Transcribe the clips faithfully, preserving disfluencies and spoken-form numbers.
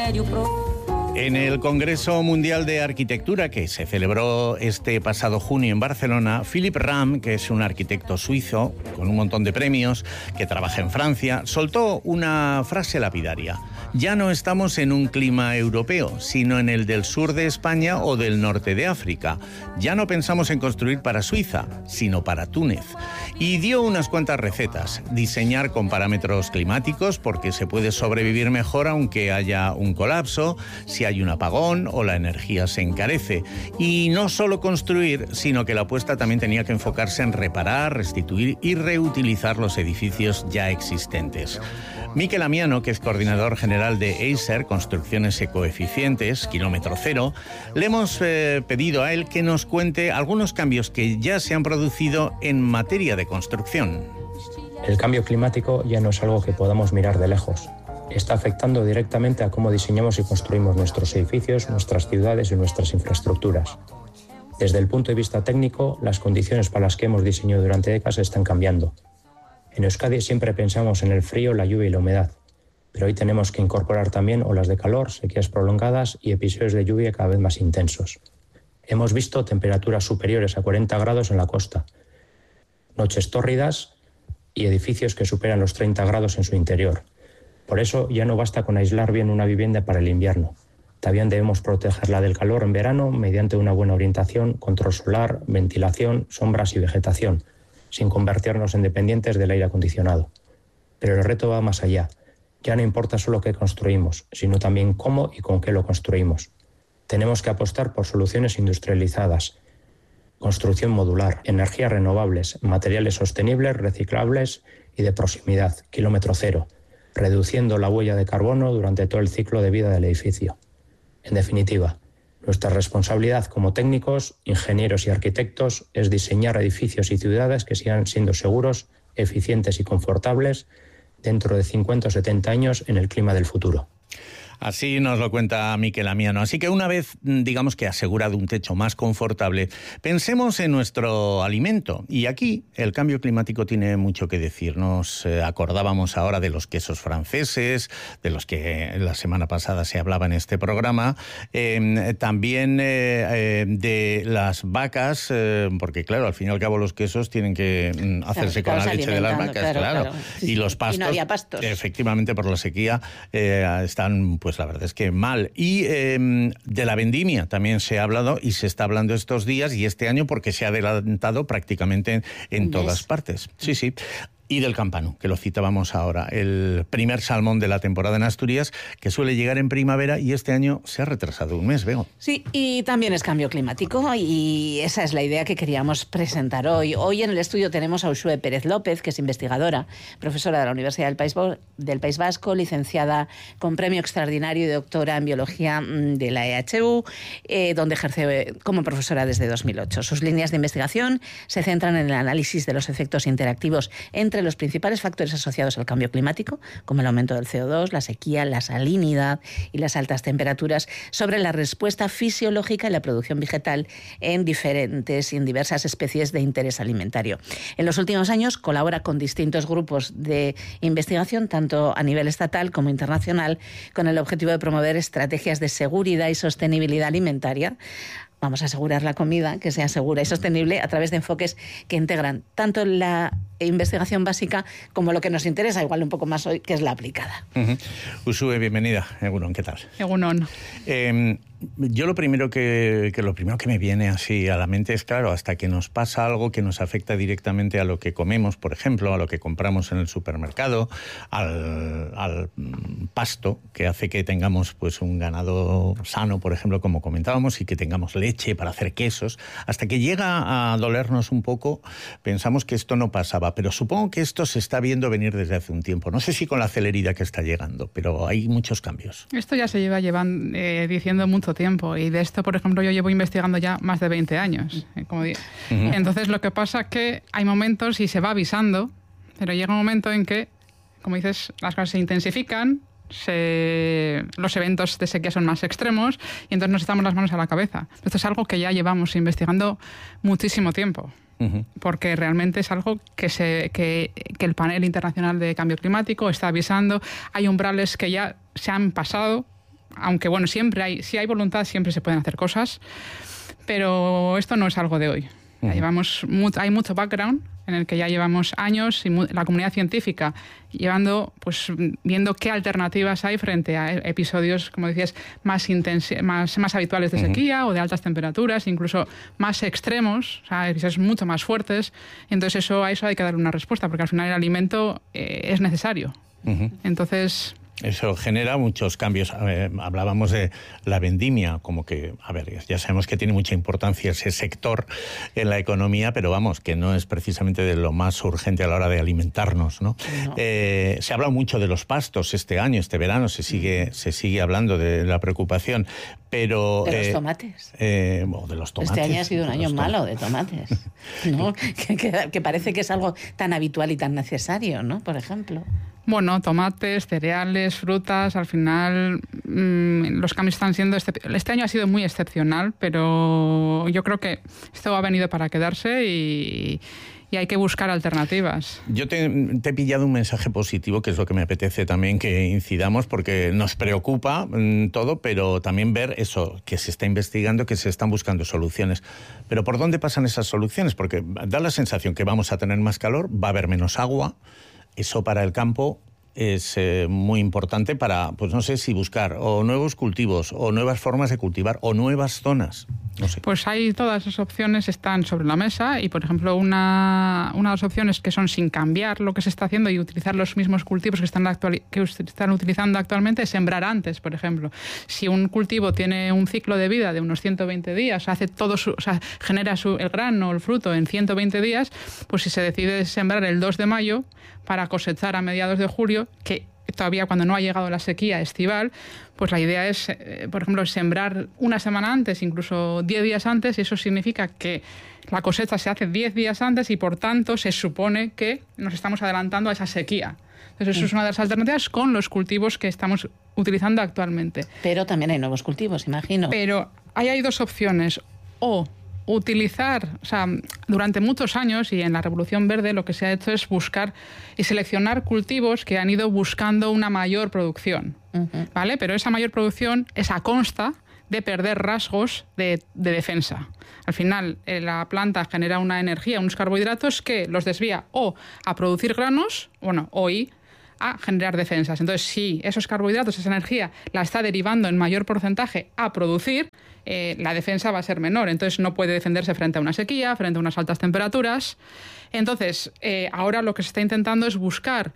En el Congreso Mundial de Arquitectura, que se celebró este pasado junio en Barcelona, Philipp Ramm, que es un arquitecto suizo con un montón de premios, que trabaja en Francia, soltó una frase lapidaria. Ya no estamos en un clima europeo, sino en el del sur de España o del norte de África. Ya no pensamos en construir para Suiza, sino para Túnez. Y dio unas cuantas recetas. Diseñar con parámetros climáticos, porque se puede sobrevivir mejor aunque haya un colapso, si hay un apagón o la energía se encarece. Y no solo construir, sino que la apuesta también tenía que enfocarse en reparar, restituir y reutilizar los edificios ya existentes. Mikel Amiano, que es coordinador general de Acer, Construcciones Ecoeficientes, kilómetro cero, le hemos eh, pedido a él que nos cuente algunos cambios que ya se han producido en materia de construcción. El cambio climático ya no es algo que podamos mirar de lejos. Está afectando directamente a cómo diseñamos y construimos nuestros edificios, nuestras ciudades y nuestras infraestructuras. Desde el punto de vista técnico, las condiciones para las que hemos diseñado durante décadas están cambiando. En Euskadi siempre pensamos en el frío, la lluvia y la humedad, pero hoy tenemos que incorporar también olas de calor, sequías prolongadas y episodios de lluvia cada vez más intensos. Hemos visto temperaturas superiores a cuarenta grados en la costa, noches tórridas y edificios que superan los treinta grados en su interior. Por eso ya no basta con aislar bien una vivienda para el invierno. También debemos protegerla del calor en verano mediante una buena orientación, control solar, ventilación, sombras y vegetación, sin convertirnos en dependientes del aire acondicionado. Pero el reto va más allá. Ya no importa solo qué construimos, sino también cómo y con qué lo construimos. Tenemos que apostar por soluciones industrializadas, construcción modular, energías renovables, materiales sostenibles, reciclables y de proximidad, kilómetro cero, reduciendo la huella de carbono durante todo el ciclo de vida del edificio. En definitiva, nuestra responsabilidad como técnicos, ingenieros y arquitectos es diseñar edificios y ciudades que sigan siendo seguros, eficientes y confortables dentro de cincuenta o setenta años en el clima del futuro. Así nos lo cuenta Mikel Amiano. Así que una vez, digamos que asegurado un techo más confortable, pensemos en nuestro alimento. Y aquí el cambio climático tiene mucho que decir. Nos eh, acordábamos ahora de los quesos franceses, de los que la semana pasada se hablaba en este programa, eh, también eh, eh, de las vacas, eh, porque claro, al fin y al cabo los quesos tienen que mm, hacerse claro, con la leche de las vacas, claro. claro. claro. Y los pastos, y no había pastos. Efectivamente, por la sequía, eh, están pues Pues la verdad es que mal. Y eh, de la vendimia también se ha hablado y se está hablando estos días y este año porque se ha adelantado prácticamente en, en todas partes. Sí, sí. Y del campano, que lo citábamos ahora, el primer salmón de la temporada en Asturias, que suele llegar en primavera y este año se ha retrasado un mes, veo. Sí, y también es cambio climático y esa es la idea que queríamos presentar hoy. Hoy en el estudio tenemos a Uxue Pérez López, que es investigadora, profesora de la Universidad del País, del País Vasco, licenciada con premio extraordinario y doctora en biología de la E H U, eh, donde ejerce como profesora desde dos mil ocho. Sus líneas de investigación se centran en el análisis de los efectos interactivos entre los principales factores asociados al cambio climático, como el aumento del C O dos, la sequía, la salinidad y las altas temperaturas, sobre la respuesta fisiológica y la producción vegetal en diferentes y en diversas especies de interés alimentario. En los últimos años colabora con distintos grupos de investigación, tanto a nivel estatal como internacional, con el objetivo de promover estrategias de seguridad y sostenibilidad alimentaria. Vamos a asegurar la comida que sea segura y sostenible a través de enfoques que integran tanto la investigación básica como lo que nos interesa, igual un poco más hoy, que es la aplicada. Uh-huh. Uxue, bienvenida. Egunon, ¿qué tal? Egunon. Eh, yo lo primero que, que lo primero que me viene así a la mente es, claro, hasta que nos pasa algo que nos afecta directamente a lo que comemos, por ejemplo, a lo que compramos en el supermercado, al, al pasto, que hace que tengamos pues un ganado sano, por ejemplo, como comentábamos, y que tengamos leche para hacer quesos, hasta que llega a dolernos un poco, pensamos que esto no pasaba, pero supongo que esto se está viendo venir desde hace un tiempo. No sé si con la celeridad que está llegando, pero hay muchos cambios. Esto ya se lleva llevan, eh, diciendo mucho tiempo, y de esto, por ejemplo, yo llevo investigando ya más de veinte años. Eh, como digo. Uh-huh. Entonces, lo que pasa es que hay momentos y se va avisando, pero llega un momento en que, como dices, las cosas se intensifican, Se, los eventos de sequía son más extremos y entonces nos echamos las manos a la cabeza. Esto es algo que ya llevamos investigando muchísimo tiempo, uh-huh. porque realmente es algo que, se, que, que el panel internacional de cambio climático está avisando. Hay umbrales que ya se han pasado aunque bueno, siempre hay, si hay voluntad, siempre se pueden hacer cosas, pero esto no es algo de hoy. Ya llevamos, hay mucho background en el que ya llevamos años y la comunidad científica llevando, pues viendo qué alternativas hay frente a episodios, como decías, más, intensi- más, más habituales de sequía uh-huh. o de altas temperaturas, incluso más extremos, o sea, episodios mucho más fuertes. Entonces eso, a eso hay que darle una respuesta, porque al final el alimento eh, es necesario. Uh-huh. Entonces... Eso genera muchos cambios. Eh, hablábamos de la vendimia, como que, a ver, ya sabemos que tiene mucha importancia ese sector en la economía, pero vamos, que no es precisamente de lo más urgente a la hora de alimentarnos, ¿no? no. Eh, se ha hablado mucho de los pastos este año, este verano, se sigue, mm. se sigue hablando de la preocupación, pero... De eh, los tomates. Eh, oh, de los tomates. Este año ha sido un año tom- malo de tomates, ¿no? que, que, que parece que es algo tan habitual y tan necesario, ¿no? Por ejemplo. Bueno, tomates, cereales, frutas, al final mmm, los cambios están siendo... Excep- este año ha sido muy excepcional, pero yo creo que esto ha venido para quedarse y, y hay que buscar alternativas. Yo te, te he pillado un mensaje positivo, que es lo que me apetece también que incidamos, porque nos preocupa mmm, todo, pero también ver eso, que se está investigando, que se están buscando soluciones. Pero ¿por dónde pasan esas soluciones? Porque da la sensación que vamos a tener más calor, va a haber menos agua. Eso para el campo es eh, muy importante para, pues no sé si buscar o nuevos cultivos o nuevas formas de cultivar o nuevas zonas. No sé. Pues hay todas esas opciones están sobre la mesa y, por ejemplo, una, una de las opciones que son sin cambiar lo que se está haciendo y utilizar los mismos cultivos que están, actual, que están utilizando actualmente es sembrar antes, por ejemplo. Si un cultivo tiene un ciclo de vida de unos ciento veinte días, hace todo su, o sea, genera su, el grano o el fruto en ciento veinte días, pues si se decide sembrar el dos de mayo para cosechar a mediados de julio, que todavía cuando no ha llegado la sequía estival, pues la idea es, eh, por ejemplo, sembrar una semana antes, incluso diez días antes, y eso significa que la cosecha se hace diez días antes y, por tanto, se supone que nos estamos adelantando a esa sequía. Entonces, eso es una de las alternativas con los cultivos que estamos utilizando actualmente. Pero también hay nuevos cultivos, imagino. Pero ahí hay dos opciones. O utilizar, o sea, durante muchos años y en la Revolución Verde lo que se ha hecho es buscar y seleccionar cultivos que han ido buscando una mayor producción, uh-huh. ¿vale? Pero esa mayor producción es a consta de perder rasgos de, de defensa. Al final, eh, la planta genera una energía, unos carbohidratos que los desvía o a producir granos, bueno, o y a generar defensas. Entonces, si esos carbohidratos, esa energía, la está derivando en mayor porcentaje a producir, eh, la defensa va a ser menor. Entonces, no puede defenderse frente a una sequía, frente a unas altas temperaturas. Entonces, eh, ahora lo que se está intentando es buscar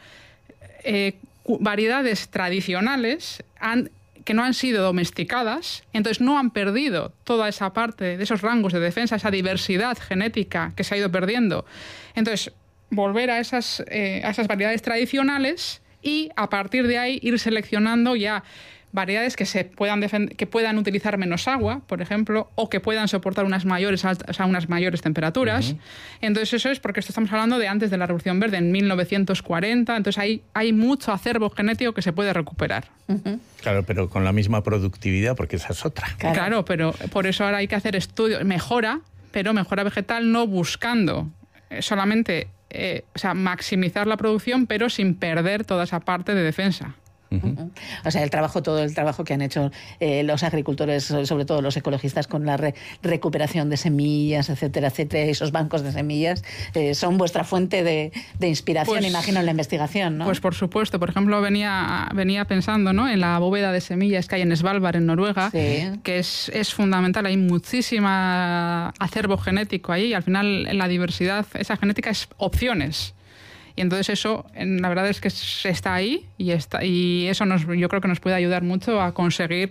eh, variedades tradicionales han, que no han sido domesticadas, entonces no han perdido toda esa parte de esos rangos de defensa, esa diversidad genética que se ha ido perdiendo. Entonces, volver a esas, eh, a esas variedades tradicionales y a partir de ahí ir seleccionando ya variedades que se puedan defend- que puedan utilizar menos agua, por ejemplo, o que puedan soportar unas mayores altas, o sea, unas mayores temperaturas. Uh-huh. Entonces eso es porque esto estamos hablando de antes de la Revolución Verde, en mil novecientos cuarenta, entonces hay, hay mucho acervo genético que se puede recuperar. Uh-huh. Claro, pero con la misma productividad, porque esa es otra. Claro, claro, pero por eso ahora hay que hacer estudios, mejora, pero mejora vegetal no buscando solamente Eh, o sea, maximizar la producción, pero sin perder toda esa parte de defensa. Uh-huh. O sea, el trabajo, todo el trabajo que han hecho eh, los agricultores, sobre todo los ecologistas, con la re- recuperación de semillas, etcétera, etcétera, esos bancos de semillas, eh, son vuestra fuente de, de inspiración, pues, imagino, en la investigación, ¿no? Pues por supuesto. Por ejemplo, venía, venía pensando, ¿no?, en la bóveda de semillas que hay en Svalbard, en Noruega, sí. que es, es fundamental. Hay muchísima acervo genético ahí y al final en la diversidad, esa genética es opciones. Y entonces eso, la verdad es que está ahí y, está, y eso nos, yo creo que nos puede ayudar mucho a conseguir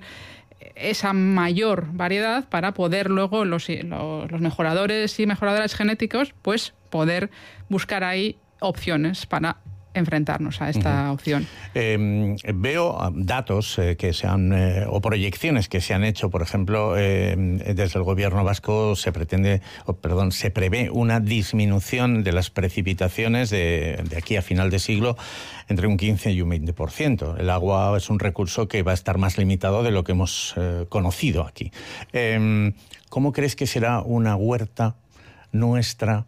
esa mayor variedad para poder luego los, los, los mejoradores y mejoradoras genéticos pues poder buscar ahí opciones para enfrentarnos a esta uh-huh. opción. Eh, veo datos eh, que se han, eh, o proyecciones que se han hecho, por ejemplo, eh, desde el gobierno vasco se pretende, oh, perdón, se prevé una disminución de las precipitaciones de, de aquí a final de siglo entre un quince y un veinte por ciento. El agua es un recurso que va a estar más limitado de lo que hemos eh, conocido aquí. Eh, ¿Cómo crees que será una huerta nuestra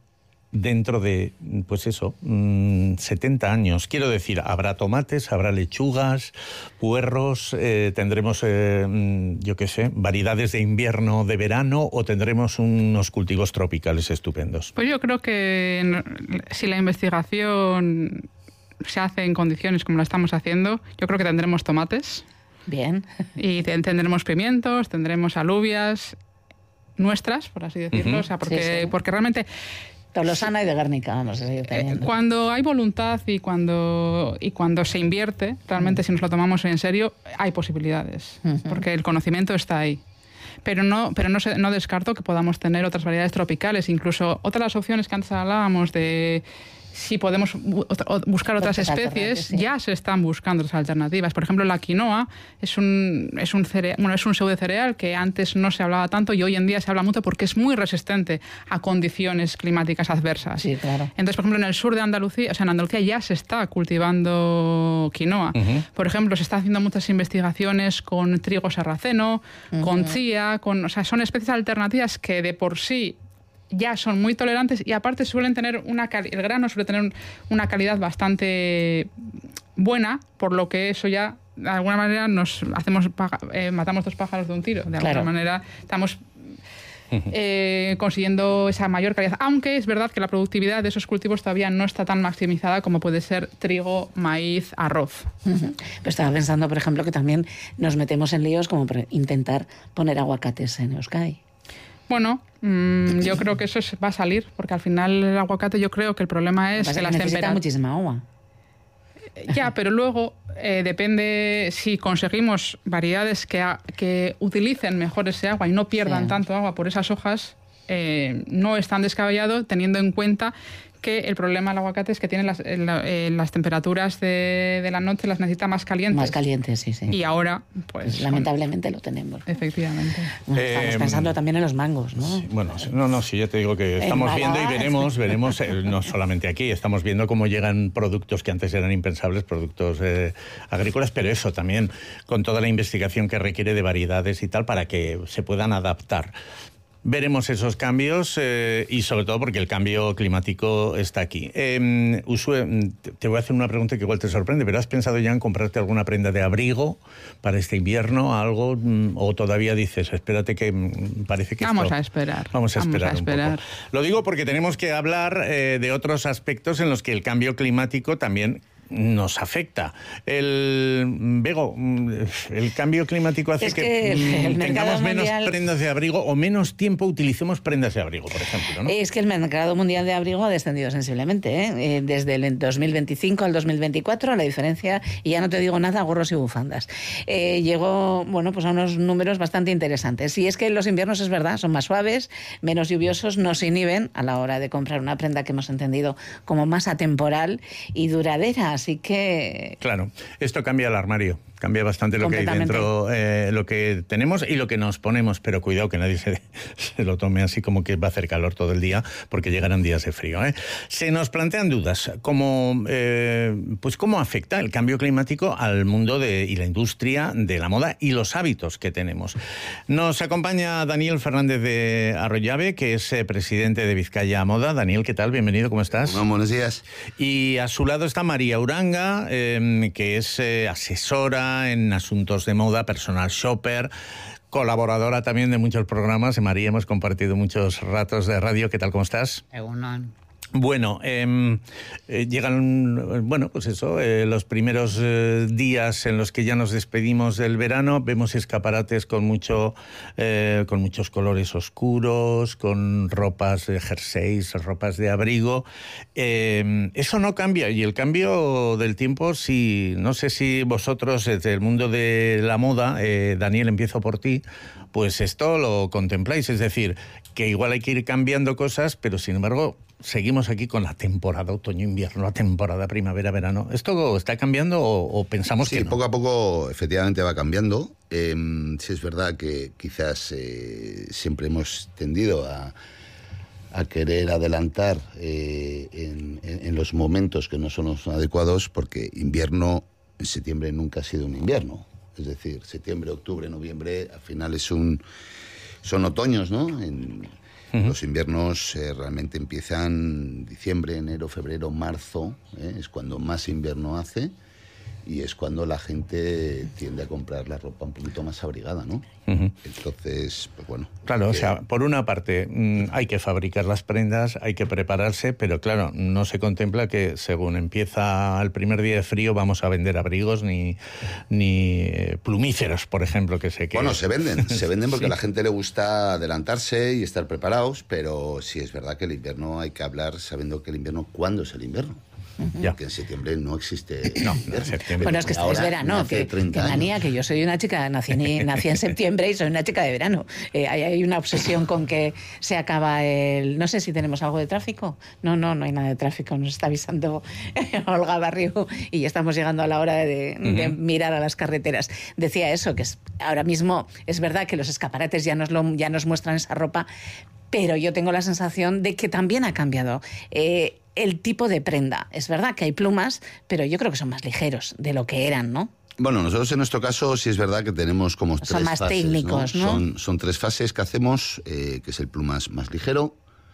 dentro de, pues eso, setenta años. Quiero decir, habrá tomates, habrá lechugas, puerros, eh, tendremos, eh, yo qué sé, variedades de invierno, de verano, o tendremos unos cultivos tropicales estupendos. Pues yo creo que si la investigación se hace en condiciones como la estamos haciendo, yo creo que tendremos tomates. Bien. Y tendremos pimientos, tendremos alubias nuestras, por así decirlo, uh-huh. o sea, porque, sí, sí. porque realmente... Tolosana y de Guernica, vamos a seguir teniendo. Cuando hay voluntad y cuando, y cuando se invierte, realmente uh-huh. si nos lo tomamos en serio, hay posibilidades, uh-huh. porque el conocimiento está ahí. Pero no, pero no, se, no descarto que podamos tener otras variedades tropicales, incluso otras opciones que antes hablábamos de... Si podemos buscar otras especies, sí. ya se están buscando otras alternativas. Por ejemplo, la quinoa es un, es un, cere- bueno, es un pseudocereal que antes no se hablaba tanto y hoy en día se habla mucho porque es muy resistente a condiciones climáticas adversas. Sí, claro. Entonces, por ejemplo, en el sur de Andalucía, o sea, en Andalucía ya se está cultivando quinoa. Uh-huh. Por ejemplo, se están haciendo muchas investigaciones con trigo sarraceno, uh-huh. con chía, con, o sea, son especies alternativas que de por sí ya son muy tolerantes y aparte suelen tener una cali- el grano suele tener una calidad bastante buena, por lo que eso ya de alguna manera nos hacemos paga- eh, matamos dos pájaros de un tiro. De claro. alguna manera estamos eh, consiguiendo esa mayor calidad, aunque es verdad que la productividad de esos cultivos todavía no está tan maximizada como puede ser trigo, maíz, arroz. Uh-huh. Pero estaba pensando, por ejemplo, que también nos metemos en líos como por intentar poner aguacates en Euskadi. Bueno, mmm, yo creo que eso es, va a salir, porque al final el aguacate yo creo que el problema es que, que las necesita temperaturas... muchísima agua. Ya, pero luego eh, depende si conseguimos variedades que, a, que utilicen mejor ese agua y no pierdan sí. tanto agua por esas hojas, eh, no es tan descabellado teniendo en cuenta que el problema del aguacate es que tiene las, eh, las temperaturas de, de la noche, las necesita más calientes. Más calientes, sí, sí. Y ahora, pues... pues lamentablemente lo tenemos. Efectivamente. Bueno, estamos eh, pensando también en los mangos, ¿no? Sí, bueno, no, no, sí, ya te digo que estamos viendo y veremos, veremos, eh, no solamente aquí, estamos viendo cómo llegan productos que antes eran impensables, productos eh, agrícolas, pero eso también con toda la investigación que requiere de variedades y tal para que se puedan adaptar. Veremos esos cambios eh, y sobre todo porque el cambio climático está aquí. Eh, Uxue, te voy a hacer una pregunta que igual te sorprende, pero ¿has pensado ya en comprarte alguna prenda de abrigo para este invierno, algo? ¿O todavía dices, espérate que parece que Vamos esto... a esperar. Vamos a esperar, Vamos a esperar. un poco. Lo digo porque tenemos que hablar eh, de otros aspectos en los que el cambio climático también nos afecta. El Bego, el cambio climático hace es que, que el tengamos menos mundial... prendas de abrigo o menos tiempo utilicemos prendas de abrigo, por ejemplo, ¿no? Es que el mercado mundial de abrigo ha descendido sensiblemente, ¿eh? Desde el dos mil veinticinco al dos mil veinticuatro la diferencia, y ya no te digo nada, gorros y bufandas, eh, llegó, bueno, pues a unos números bastante interesantes. Y es que los inviernos, es verdad, son más suaves, menos lluviosos, nos inhiben a la hora de comprar una prenda que hemos entendido como más atemporal y duradera. Así que... Claro, esto cambia el armario, cambia bastante lo que hay dentro, eh, lo que tenemos y lo que nos ponemos, pero cuidado que nadie se, se lo tome así como que va a hacer calor todo el día, porque llegarán días de frío, ¿eh? Se nos plantean dudas, como, eh, pues cómo afecta el cambio climático al mundo de, y la industria de la moda y los hábitos que tenemos. Nos acompaña Daniel Fernández de Arroyave, que es eh, presidente de Vizcaya Moda. Daniel, ¿qué tal? Bienvenido, ¿cómo estás? Bueno, buenos días. Y a su lado está María Uranga, eh, que es eh, asesora en asuntos de moda, personal shopper, colaboradora también de muchos programas. María, hemos compartido muchos ratos de radio. ¿Qué tal? ¿Cómo estás? Egunon. Bueno, eh, eh, llegan, bueno, pues eso, eh, los primeros eh, días en los que ya nos despedimos del verano, vemos escaparates con mucho, eh, con muchos colores oscuros, con ropas de jerseys, ropas de abrigo. Eh, eso no cambia, y el cambio del tiempo, sí, no sé si vosotros, desde el mundo de la moda, eh, Daniel, empiezo por ti, pues esto lo contempláis, es decir, que igual hay que ir cambiando cosas, pero sin embargo seguimos aquí con la temporada otoño-invierno, la temporada primavera-verano. ¿Esto está cambiando o, o pensamos sí, que no? Poco a poco efectivamente va cambiando. Eh, sí es verdad que quizás eh, siempre hemos tendido a, a querer adelantar eh, en, en, en los momentos que no son los adecuados, porque invierno en septiembre nunca ha sido un invierno. Es decir, septiembre, octubre, noviembre, al final es un, son otoños, ¿no? En, Uh-huh. Los inviernos eh, realmente empiezan diciembre, enero, febrero, marzo, eh, es cuando más invierno hace. Y es cuando la gente tiende a comprar la ropa un poquito más abrigada, ¿no? Uh-huh. Entonces, pues bueno. Claro, que... o sea, por una parte mmm, hay que fabricar las prendas, hay que prepararse, pero claro, no se contempla que según empieza el primer día de frío vamos a vender abrigos ni, ni plumíferos, por ejemplo, que sé que... Bueno, se venden, se venden porque sí. a la gente le gusta adelantarse y estar preparados, pero sí es verdad que el invierno hay que hablar sabiendo que el invierno, ¿cuándo es el invierno? Uh-huh. Porque en septiembre no existe. No, no septiembre. Bueno, es que es verano, que, que manía, que yo soy una chica, nací, nací en septiembre y soy una chica de verano. Eh, hay, hay una obsesión con que se acaba el... No sé si tenemos algo de tráfico. No, no, no hay nada de tráfico, nos está avisando Olga Barrio y ya estamos llegando a la hora de, uh-huh. de mirar a las carreteras. Decía eso, que es, ahora mismo es verdad que los escaparates ya nos, lo, ya nos muestran esa ropa, pero yo tengo la sensación de que también ha cambiado. Eh, el tipo de prenda. Es verdad que hay plumas, pero yo creo que son más ligeros de lo que eran, ¿no? Bueno, nosotros en nuestro caso sí es verdad que tenemos como son tres más fases, técnicos, ¿no? ¿no? Son, son tres fases que hacemos, eh, que es el plumas más ligero,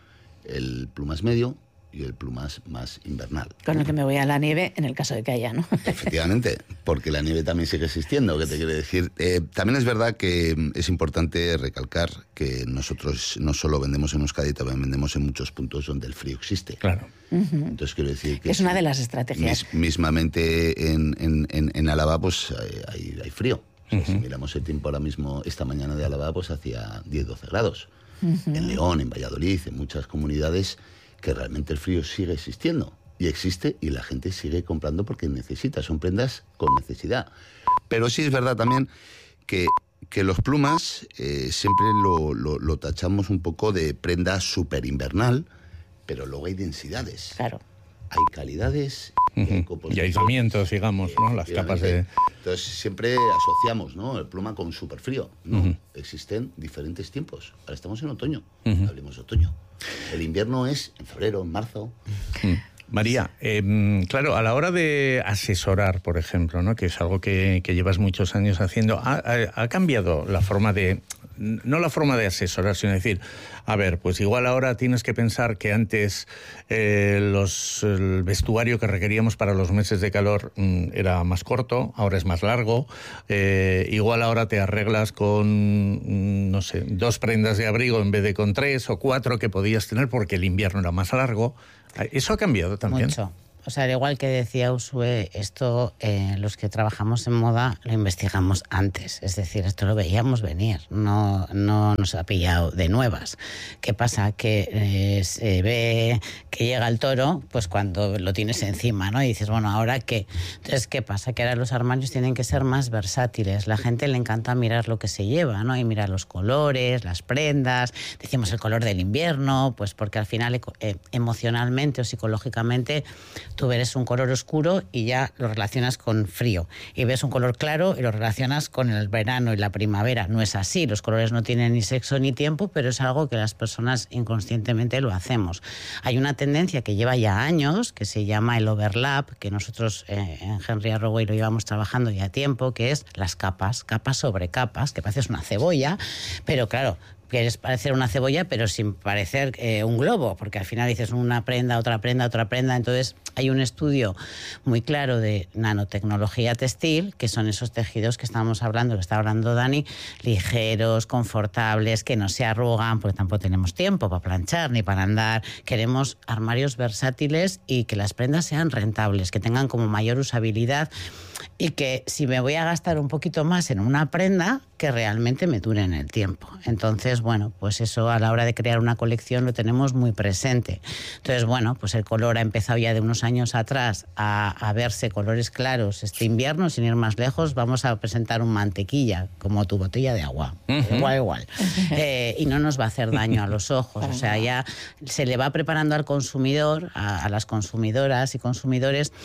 el plumas medio y el plumas más invernal. Con el que me voy a la nieve en el caso de que haya, ¿no? Efectivamente, porque la nieve también sigue existiendo, ¿qué te quiere decir? Eh, también es verdad que es importante recalcar que nosotros no solo vendemos en Euskadi, también vendemos en muchos puntos donde el frío existe. Claro. Uh-huh. Entonces quiero decir que... Es una de las estrategias. Mis, mismamente en, en, en, en Álava pues hay, hay frío. O sea, uh-huh. Si miramos el tiempo ahora mismo, esta mañana de Álava pues hacía diez doce grados. Uh-huh. En León, en Valladolid, en muchas comunidades que realmente el frío sigue existiendo. Y existe y la gente sigue comprando porque necesita. Son prendas con necesidad. Pero sí es verdad también que, que los plumas eh, siempre lo, lo, lo tachamos un poco de prenda súper invernal, pero luego hay densidades. Claro. Hay calidades uh-huh. y hay y aislamientos, digamos, ¿no? Las capas de... Entonces siempre asociamos, ¿no?, el pluma con súper frío. No, uh-huh. Existen diferentes tiempos. Ahora estamos en otoño. Uh-huh. Hablemos de otoño. El invierno es en febrero, en marzo. Uh-huh. María, eh, claro, a la hora de asesorar, por ejemplo, ¿no?, que es algo que, que llevas muchos años haciendo, ha, ha, ha cambiado la forma de... No la forma de asesorar, sino decir, a ver, pues igual ahora tienes que pensar que antes eh, los, el vestuario que requeríamos para los meses de calor mm, era más corto, ahora es más largo, eh, igual ahora te arreglas con, mm, no sé, dos prendas de abrigo en vez de con tres o cuatro que podías tener porque el invierno era más largo. ¿Eso ha cambiado también? Mucho. O sea, al igual que decía Usue, esto eh, los que trabajamos en moda lo investigamos antes. Es decir, esto lo veíamos venir, no, no nos ha pillado de nuevas. ¿Qué pasa? Que eh, se ve que llega el toro pues cuando lo tienes encima, ¿no? Y dices, bueno, ¿ahora qué? Entonces, ¿qué pasa? Que ahora los armarios tienen que ser más versátiles. La gente le encanta mirar lo que se lleva, ¿no? Y mirar los colores, las prendas. Decimos el color del invierno, pues porque al final eh, emocionalmente o psicológicamente tú ves un color oscuro y ya lo relacionas con frío. Y ves un color claro y lo relacionas con el verano y la primavera. No es así. Los colores no tienen ni sexo ni tiempo, pero es algo que las personas inconscientemente lo hacemos. Hay una tendencia que lleva ya años, que se llama el overlap, que nosotros eh, en Henry Arroway lo llevamos trabajando ya tiempo, que es las capas, capas sobre capas, que pareces una cebolla, pero claro, quieres parecer una cebolla, pero sin parecer eh, un globo, porque al final dices una prenda, otra prenda, otra prenda. Entonces hay un estudio muy claro de nanotecnología textil, que son esos tejidos que estábamos hablando, que está hablando Dani, ligeros, confortables, que no se arrugan, porque tampoco tenemos tiempo para planchar ni para andar. Queremos armarios versátiles y que las prendas sean rentables, que tengan como mayor usabilidad y que si me voy a gastar un poquito más en una prenda, que realmente me dure en el tiempo. Entonces, bueno, pues eso a la hora de crear una colección lo tenemos muy presente. Entonces, bueno, pues el color ha empezado ya de unos años atrás a, a verse colores claros. Este invierno, sin ir más lejos, vamos a presentar un mantequilla, como tu botella de agua. Uh-huh. Igual, igual. Eh, y no nos va a hacer daño a los ojos. O sea, ya se le va preparando al consumidor, a, a las consumidoras y consumidores,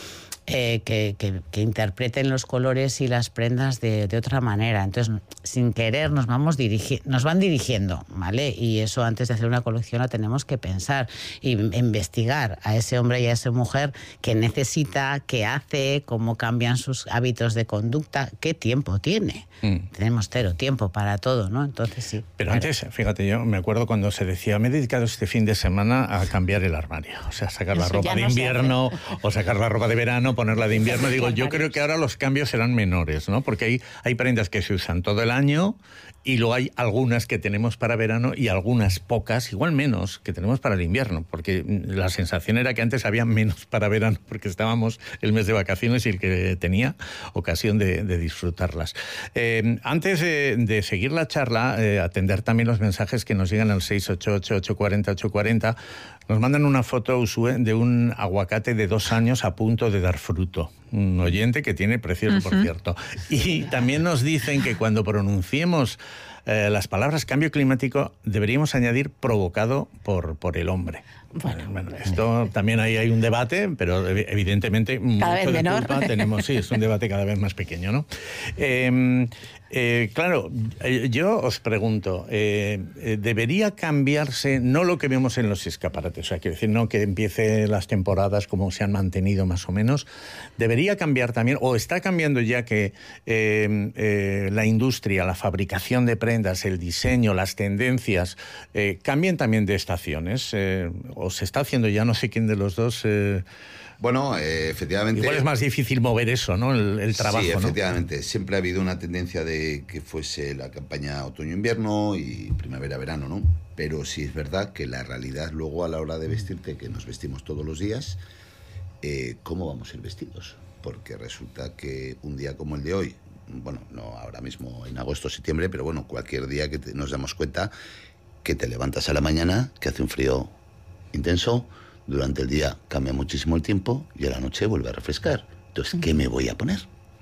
eh, que, que, que interpreten los colores y las prendas de, de otra manera. Entonces, sin querer, nos vamos dirigi- nos van dirigiendo, ¿vale? Y eso antes de hacer una colección lo tenemos que pensar y investigar a ese hombre y a esa mujer qué necesita, qué hace, cómo cambian sus hábitos de conducta, qué tiempo tiene. Mm. Tenemos cero tiempo para todo, ¿no? Entonces sí. Pero claro. Antes, fíjate, yo me acuerdo cuando se decía, me he dedicado este fin de semana a cambiar el armario, o sea, sacar Eso la ropa de no invierno o sacar la ropa de verano, ponerla de invierno. Digo, yo creo que ahora los cambios serán menores, ¿no? Porque hay, hay prendas que se usan todo el año y luego hay algunas que tenemos para verano y algunas pocas, igual menos, que tenemos para el invierno, porque la sensación era que antes había menos para verano porque estábamos el mes de vacaciones y el que tenía ocasión de, de disfrutarlas. Eh, antes de, de seguir la charla, eh, atender también los mensajes que nos llegan al seis ocho ocho, ocho cuatro cero, ocho cuatro cero. Nos mandan una foto, Usue, de un aguacate de dos años a punto de dar fruto. Un oyente que tiene precioso, uh-huh. por cierto. Y también nos dicen que cuando pronunciemos eh, las palabras cambio climático, deberíamos añadir provocado por, por el hombre. Bueno, bueno, esto también ahí hay un debate, pero evidentemente cada mucho vez de menor. culpa tenemos. Sí, es un debate cada vez más pequeño, ¿no? Eh, eh, claro, yo os pregunto, eh, ¿debería cambiarse no lo que vemos en los escaparates? O sea, quiero decir, no que empiece las temporadas como se han mantenido más o menos. ¿Debería cambiar también, o está cambiando ya que eh, eh, la industria, la fabricación de prendas, el diseño, las tendencias, eh, cambien también de estaciones? Eh, ¿O se está haciendo ya? No sé quién de los dos... Eh, Bueno, eh, efectivamente... Igual es más difícil mover eso, ¿no? El, el trabajo, Sí, ¿no? efectivamente. Siempre ha habido una tendencia de que fuese la campaña otoño-invierno y primavera-verano, ¿no? Pero sí es verdad que la realidad luego a la hora de vestirte, que nos vestimos todos los días, eh, ¿cómo vamos a ir vestidos? Porque resulta que un día como el de hoy, bueno, no ahora mismo en agosto o septiembre, pero bueno, cualquier día que te, nos damos cuenta que te levantas a la mañana, que hace un frío intenso, durante el día cambia muchísimo el tiempo y a la noche vuelve a refrescar. Entonces, ¿qué me voy a poner?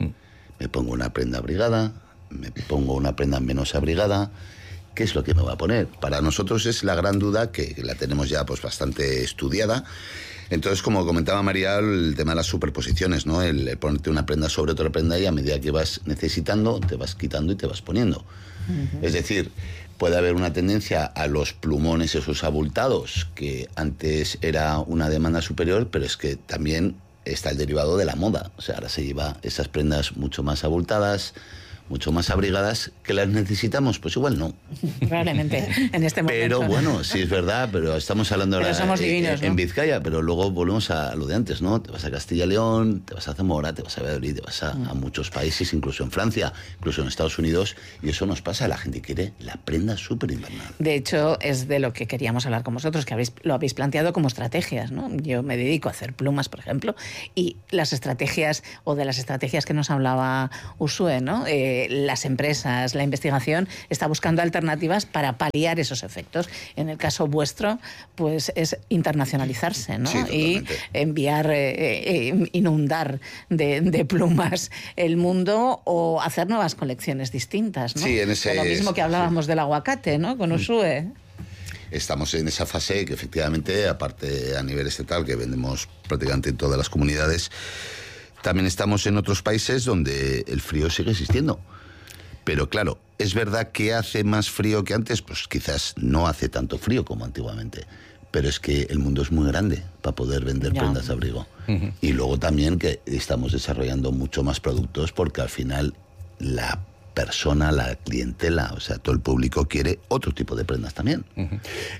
¿Me pongo una prenda abrigada? ¿Me pongo una prenda menos abrigada? ¿Qué es lo que me voy a poner? Para nosotros es la gran duda, que la tenemos ya pues bastante estudiada. Entonces, como comentaba María, el tema de las superposiciones, ¿no? El, el ponerte una prenda sobre otra prenda y a medida que vas necesitando, te vas quitando y te vas poniendo. Uh-huh. Es decir, puede haber una tendencia a los plumones esos abultados, que antes era una demanda superior, pero es que también está el derivado de la moda. O sea, ahora se lleva esas prendas mucho más abultadas, mucho más abrigadas, que las necesitamos, pues igual no. Probablemente, en este momento. Pero bueno, sí es verdad, pero estamos hablando pero ahora somos divinos, en, en ¿no? Vizcaya, pero luego volvemos a lo de antes, ¿no? Te vas a Castilla y León, te vas a Zamora, te vas a Valladolid, te vas a, mm. a muchos países, incluso en Francia, incluso en Estados Unidos, y eso nos pasa, la gente quiere la prenda súper invernal. De hecho, es de lo que queríamos hablar con vosotros, que habéis, lo habéis planteado como estrategias, ¿no? Yo me dedico a hacer plumas, por ejemplo, y las estrategias, o de las estrategias que nos hablaba Usue, ¿no? Eh, las empresas, la investigación está buscando alternativas para paliar esos efectos. En el caso vuestro, pues es internacionalizarse, ¿no? Sí, y enviar, eh, eh, inundar de, de plumas el mundo o hacer nuevas colecciones distintas, ¿no? Sí, en ese... Lo mismo que hablábamos sí. del aguacate, ¿no? Con Usue. Estamos en esa fase que efectivamente, aparte a nivel estatal, que vendemos prácticamente en todas las comunidades, también estamos en otros países donde el frío sigue existiendo. Pero claro, ¿es verdad que hace más frío que antes? Pues quizás no hace tanto frío como antiguamente. Pero es que el mundo es muy grande para poder vender ya. prendas de abrigo. Uh-huh. Y luego también que estamos desarrollando mucho más productos porque al final la persona, la clientela, o sea, todo el público quiere otro tipo de prendas también. Uh-huh.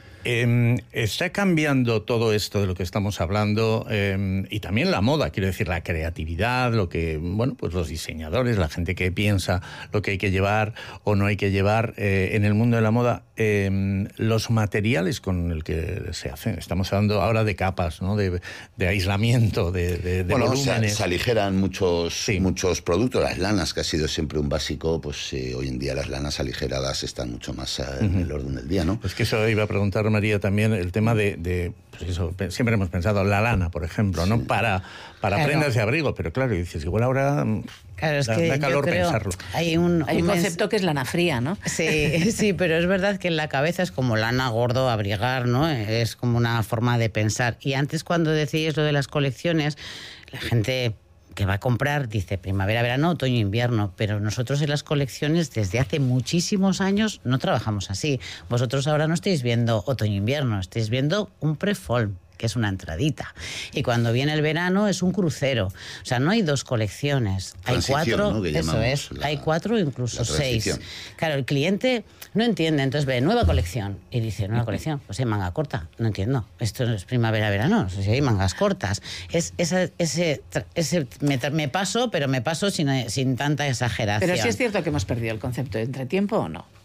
Eh, está cambiando todo esto de lo que estamos hablando eh, y también la moda, quiero decir, la creatividad, lo que, bueno, pues los diseñadores, la gente que piensa lo que hay que llevar o no hay que llevar eh, en el mundo de la moda, eh, los materiales con el que se hacen. Estamos hablando ahora de capas, ¿no? De, de aislamiento, de, de, de bueno, volúmenes. Se, se aligeran muchos, sí. muchos productos. Las lanas, que ha sido siempre un básico, pues eh, hoy en día las lanas aligeradas están mucho más uh-huh. en el orden del día, ¿no? Es que eso iba a preguntar María también, el tema de, de pues eso, siempre hemos pensado la lana, por ejemplo, sí. ¿no? Para, para claro. prendas de abrigo, pero claro, dices, igual ahora claro, es da, que da calor yo creo pensarlo. Hay un, hay un un concepto mens... que es lana fría, ¿no? Sí, sí, pero es verdad que en la cabeza es como lana, gordo, abrigar, ¿no? Es como una forma de pensar. Y antes, cuando decíais lo de las colecciones, la gente que va a comprar dice primavera, verano, otoño, invierno, pero nosotros en las colecciones desde hace muchísimos años no trabajamos así. Vosotros ahora no estáis viendo otoño, invierno, estáis viendo un pre-fall, que es una entradita. Y cuando viene el verano es un crucero. O sea, no hay dos colecciones. Hay cuatro, ¿no? Eso es. La, hay cuatro, incluso seis. Claro, el cliente no entiende. Entonces ve nueva colección y dice, nueva colección, pues hay manga corta. No entiendo. Esto no es primavera, verano. O sea, si hay mangas cortas. Es esa, ese, ese me, me paso, pero me paso sin, sin tanta exageración. Pero sí es cierto que hemos perdido el concepto de entretiempo, ¿o no?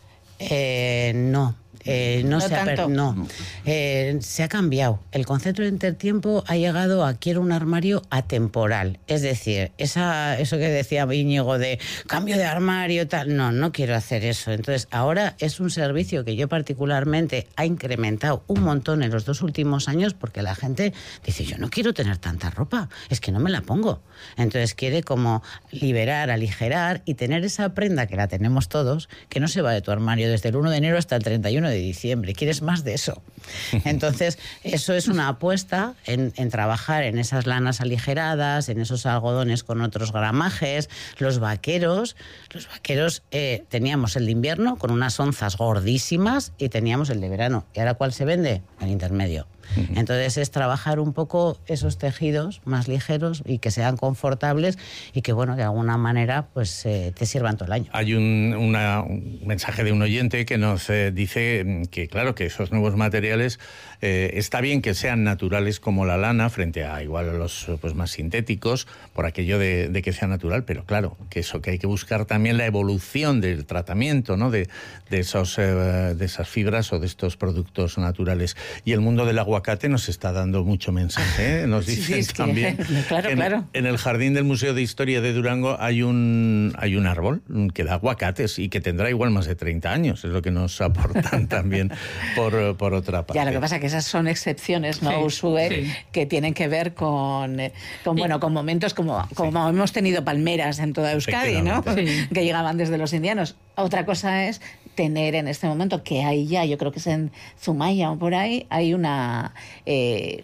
Eh, no. Eh, no, no, se ha, no. Eh, se ha cambiado. El concepto de entretiempo ha llegado a quiero un armario atemporal. Es decir, esa, eso que decía Íñigo de cambio de armario, tal. No, no quiero hacer eso. Entonces, ahora es un servicio que yo particularmente ha incrementado un montón en los dos últimos años porque la gente dice, yo no quiero tener tanta ropa, es que no me la pongo. Entonces quiere como liberar, aligerar y tener esa prenda que la tenemos todos, que no se va de tu armario desde el uno de enero hasta el treinta y uno de diciembre. ¿Quieres más de eso? Entonces, eso es una apuesta en, en trabajar en esas lanas aligeradas, en esos algodones con otros gramajes, los vaqueros. Los vaqueros eh, teníamos el de invierno con unas onzas gordísimas y teníamos el de verano. ¿Y ahora cuál se vende? El intermedio. Entonces es trabajar un poco esos tejidos más ligeros y que sean confortables y que, bueno, de alguna manera pues eh, te sirvan todo el año. Hay un, una, un mensaje de un oyente que nos eh, dice que, claro, que esos nuevos materiales eh, está bien que sean naturales como la lana frente a igual a los pues, más sintéticos por aquello de, de que sea natural, pero claro, que eso que hay que buscar también la evolución del tratamiento, ¿no? de, de, esos, eh, de esas fibras o de estos productos naturales. Y el mundo del agua aguacate nos está dando mucho mensaje, ¿eh? Nos dicen sí, también que, claro, que en, claro. en el jardín del Museo de Historia de Durango hay un hay un árbol que da aguacates y que tendrá igual más de treinta años, es lo que nos aportan también por, por otra parte. Ya, lo que pasa es que esas son excepciones, ¿no, sí, Usue? Sí. Que tienen que ver con, con bueno, con momentos como, como sí. hemos tenido palmeras en toda Euskadi, ¿no? Sí. Que llegaban desde los indianos. Otra cosa es tener en este momento, que hay ya, yo creo que es en Zumaya o por ahí, hay una... Eh,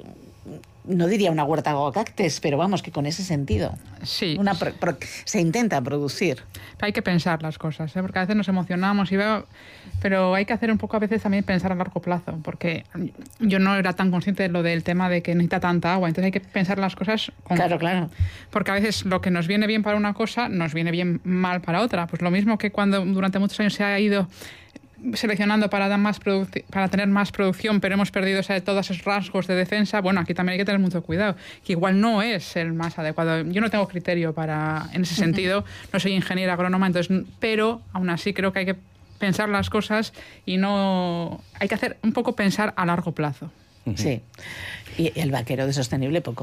no diría una huerta aguacates, pero vamos, que con ese sentido. Sí. Una pro, pro, se intenta producir. Hay que pensar las cosas, ¿eh? Porque a veces nos emocionamos y veo... Pero hay que hacer un poco a veces también pensar a largo plazo, porque yo no era tan consciente de lo del tema de que necesita tanta agua, entonces hay que pensar las cosas con... Claro, claro. Porque a veces lo que nos viene bien para una cosa, nos viene bien mal para otra. Pues lo mismo que cuando durante muchos años se ha ido seleccionando para dar más para tener más producción, pero hemos perdido, o sea, todos esos rasgos de defensa. Bueno, aquí también hay que tener mucho cuidado, que igual no es el más adecuado. Yo no tengo criterio para en ese sentido, no soy ingeniera agrónoma, entonces, pero aún así creo que hay que pensar las cosas y no hay que hacer un poco pensar a largo plazo. Sí. Y el vaquero de sostenible poco.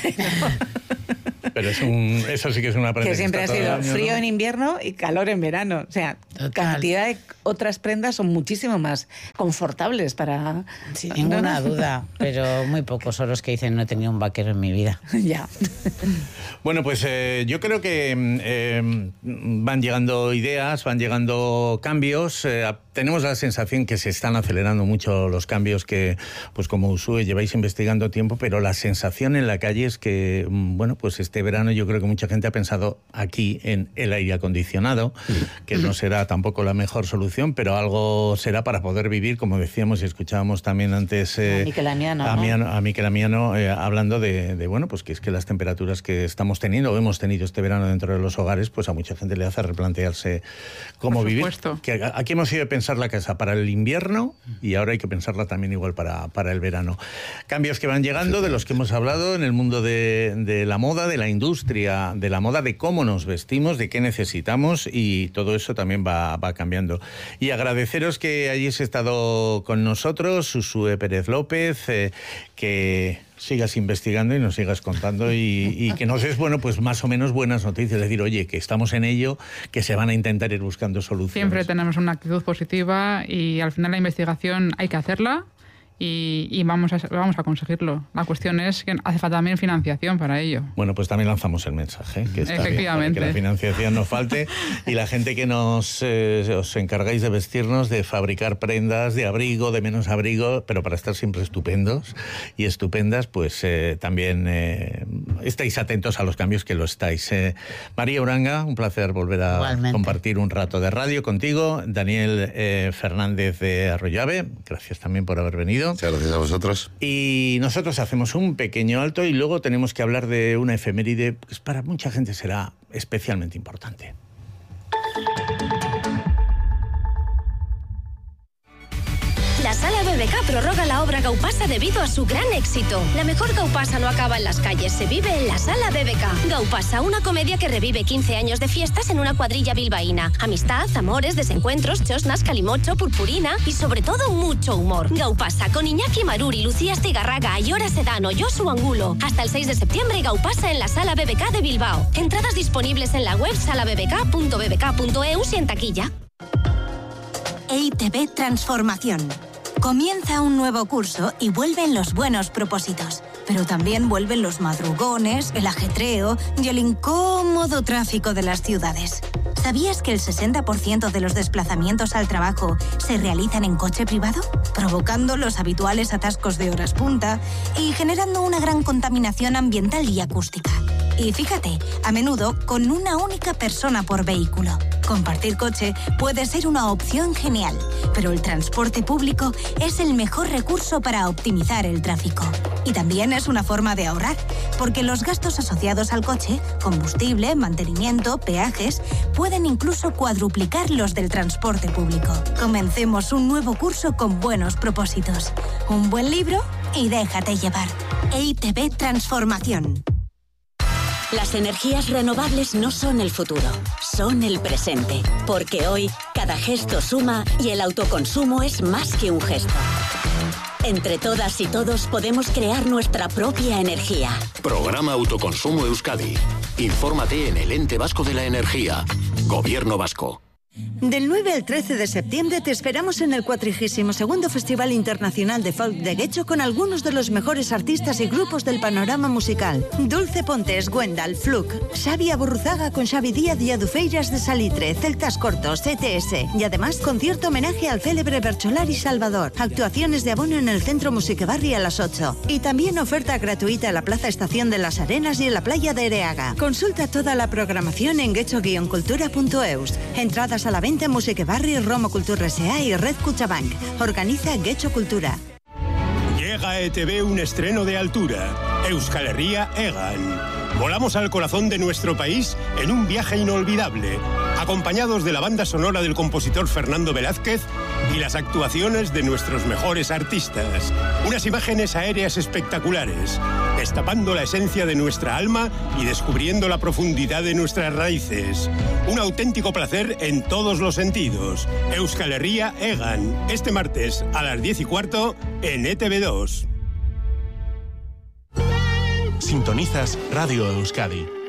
Pero es un, eso sí que es una prenda que siempre que ha sido año, frío, ¿no? En invierno y calor en verano. O sea, Total. Cantidad de otras prendas son muchísimo más confortables para... Sin ninguna duda, pero muy pocos son los que dicen no he tenido un vaquero en mi vida. Ya. Bueno, pues eh, yo creo que eh, van llegando ideas, van llegando cambios. Eh, tenemos la sensación que se están acelerando mucho los cambios que, pues como Usue, lleváis investigando tiempo, pero la sensación en la calle es que, bueno, pues este verano yo creo que mucha gente ha pensado aquí en el aire acondicionado, que no será tampoco la mejor solución, pero algo será para poder vivir, como decíamos y escuchábamos también antes eh, a Miquel Amiano, a, ¿no? a Miquel Amiano eh, hablando de, de, bueno, pues que es que las temperaturas que estamos teniendo o hemos tenido este verano dentro de los hogares, pues a mucha gente le hace replantearse cómo vivir. Que aquí hemos ido a pensar la casa para el invierno y ahora hay que pensarla también igual para, para el verano. Cambios que van llegando, de los que hemos hablado en el mundo de, de la moda, de la industria, de la moda, de cómo nos vestimos, de qué necesitamos, y todo eso también va, va cambiando. Y agradeceros que hayáis estado con nosotros, Usue Pérez López, eh, que sigas investigando y nos sigas contando y, y que nos des, bueno, pues más o menos buenas noticias, es decir, oye, que estamos en ello, que se van a intentar ir buscando soluciones. Siempre tenemos una actitud positiva y al final la investigación hay que hacerla y, y vamos, a, vamos a conseguirlo. La cuestión es que hace falta también financiación para ello. Bueno, pues también lanzamos el mensaje, que está Efectivamente. Bien, para que la financiación no falte y la gente que nos eh, os encargáis de vestirnos, de fabricar prendas de abrigo, de menos abrigo, pero para estar siempre estupendos y estupendas, pues eh, también eh, estáis atentos a los cambios, que lo estáis. Eh, María Uranga, un placer volver a Igualmente. compartir un rato de radio contigo. Daniel eh, Fernández de Arroyave, gracias también por haber venido. Muchas gracias a vosotros. Y nosotros hacemos un pequeño alto y luego tenemos que hablar de una efeméride que para mucha gente será especialmente importante. La Sala B B K prorroga la obra Gaupasa debido a su gran éxito. La mejor Gaupasa no acaba en las calles, se vive en la Sala B B K. Gaupasa, una comedia que revive quince años de fiestas en una cuadrilla bilbaína. Amistad, amores, desencuentros, chosnas, calimocho, purpurina y sobre todo mucho humor. Gaupasa, con Iñaki Maruri, Lucía Estigarraga, Ayora Sedano, Josu Angulo. Hasta el seis de septiembre, Gaupasa en la Sala B B K de Bilbao. Entradas disponibles en la web sala b b k punto b b k punto e u y en taquilla. E I T B Transformación. Comienza un nuevo curso y vuelven los buenos propósitos, pero también vuelven los madrugones, el ajetreo y el incómodo tráfico de las ciudades. ¿Sabías que el sesenta por ciento de los desplazamientos al trabajo se realizan en coche privado? Provocando los habituales atascos de horas punta y generando una gran contaminación ambiental y acústica. Y fíjate, a menudo con una única persona por vehículo. Compartir coche puede ser una opción genial, pero el transporte público es el mejor recurso para optimizar el tráfico. Y también es una forma de ahorrar, porque los gastos asociados al coche, combustible, mantenimiento, peajes, pueden incluso cuadruplicar los del transporte público. Comencemos un nuevo curso con buenos propósitos. Un buen libro y déjate llevar. E I T B Transformación. Las energías renovables no son el futuro, son el presente. Porque hoy, cada gesto suma y el autoconsumo es más que un gesto. Entre todas y todos podemos crear nuestra propia energía. Programa Autoconsumo Euskadi. Infórmate en el Ente Vasco de la Energía. Gobierno Vasco. Del nueve al trece de septiembre te esperamos en el cuatrigésimo segundo Festival Internacional de Folk de Guecho con algunos de los mejores artistas y grupos del panorama musical. Dulce Pontes, Gwendal, Fluke, Xavi Aburruzaga con Xavi Díaz y Adufeiras de Salitre, Celtas Cortos, E T S y además concierto homenaje al célebre Bercholari Salvador. Actuaciones de abono en el Centro Musiquebarri a las ocho. Y también oferta gratuita en la Plaza Estación de las Arenas y en la playa de Ereaga. Consulta toda la programación en guecho guion cultura punto eus. Entradas a la venta en Musiquebarri, Romo Cultura S A y Red Cuchabank. Organiza Guecho Cultura. Llega a E T V un estreno de altura. Euskal Herria Egan. Volamos al corazón de nuestro país en un viaje inolvidable, acompañados de la banda sonora del compositor Fernando Velázquez y las actuaciones de nuestros mejores artistas. Unas imágenes aéreas espectaculares, destapando la esencia de nuestra alma y descubriendo la profundidad de nuestras raíces. Un auténtico placer en todos los sentidos. Euskal Herria Egan, este martes a las diez y cuarto en E T V dos. Sintonizas Radio Euskadi.